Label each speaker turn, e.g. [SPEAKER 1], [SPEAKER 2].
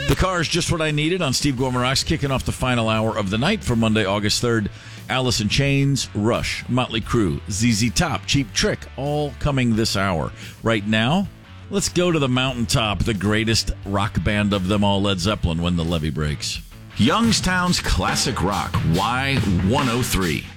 [SPEAKER 1] The Car is just what I needed on Steve Gorman Rocks, kicking off the final hour of the night for Monday, August 3rd. Alice in Chains, Rush, Motley Crue, ZZ Top, Cheap Trick, all coming this hour. Right now, let's go to the mountaintop, the greatest rock band of them all, Led Zeppelin, when the levee breaks.
[SPEAKER 2] Youngstown's Classic Rock, Y103.